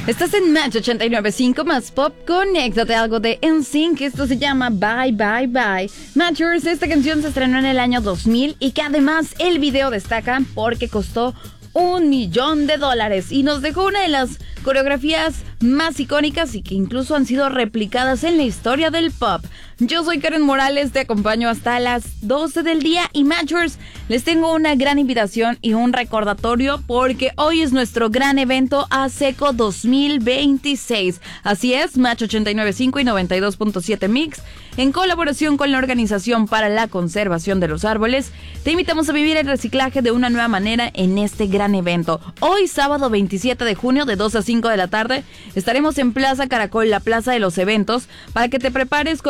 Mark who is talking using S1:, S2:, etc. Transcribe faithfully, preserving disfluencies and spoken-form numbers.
S1: Estás en Match ochenta y nueve punto cinco más pop. Conéctate a algo de N Sync. Esto se llama Bye Bye Bye. Matchers, esta canción se estrenó en el año dos mil y que además el video destaca porque costó un millón de dólares y nos dejó una de las coreografías más icónicas y que incluso han sido replicadas en la historia del pop. Yo soy Karen Morales, te acompaño hasta las doce del día y Matchers, les tengo una gran invitación y un recordatorio porque hoy es nuestro gran evento ASECO dos mil veintiséis. Así es, Match ochenta y nueve punto cinco y noventa y dos punto siete Mix, en colaboración con la Organización para la Conservación de los Árboles, te invitamos a vivir el reciclaje de una nueva manera en este gran evento. Hoy, sábado veintisiete de junio, de dos a cinco de la tarde, estaremos en Plaza Caracol, la plaza de los eventos, para que te prepares con